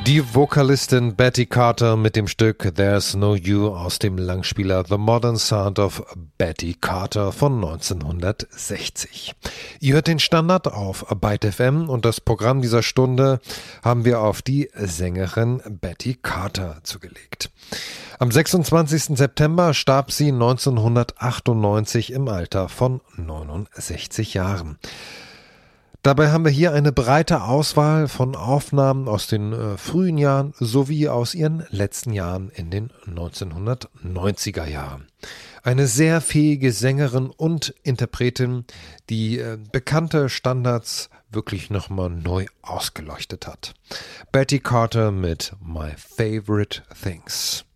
Die Vokalistin Betty Carter mit dem Stück There's No You aus dem Langspieler The Modern Sound of Betty Carter von 1960. Ihr hört den Standard auf Byte FM und das Programm dieser Stunde haben wir auf die Sängerin Betty Carter zugelegt. Am 26. September starb sie 1998 im Alter von 69 Jahren. Dabei haben wir hier eine breite Auswahl von Aufnahmen aus den frühen Jahren sowie aus ihren letzten Jahren in den 1990er Jahren. Eine sehr fähige Sängerin und Interpretin, die bekannte Standards wirklich nochmal neu ausgeleuchtet hat. Betty Carter mit My Favorite Things.